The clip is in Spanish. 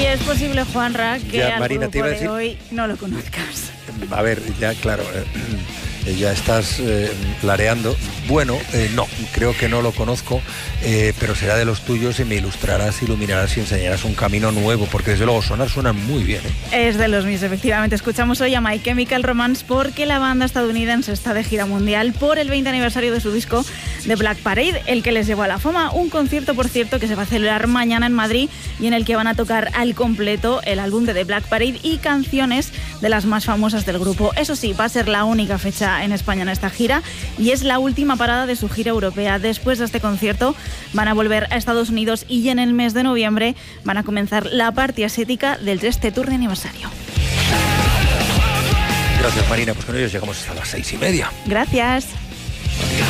es posible, Juanra, que Ya, al Marina, te grupo iba a de decir... hoy no lo conozcas. A ver, ya claro, ya estás lareando. Bueno, no, creo que no lo conozco, pero será de los tuyos y me ilustrarás, iluminarás y enseñarás un camino nuevo, porque desde luego suena muy bien. Es de los míos, efectivamente. Escuchamos hoy a My Chemical Romance porque la banda estadounidense está de gira mundial por el 20 aniversario de su disco The Black Parade, el que les llevó a la fama. Un concierto, por cierto, que se va a celebrar mañana en Madrid y en el que van a tocar al completo el álbum de The Black Parade y canciones de las más famosas del grupo. Eso sí, va a ser la única fecha en España en esta gira y es la última parada de su gira europea. Después de este concierto van a volver a Estados Unidos y en el mes de noviembre van a comenzar la parte asiática del 3 Tour de aniversario. Gracias, Marina. Pues con ellos llegamos hasta las 6:30. Gracias.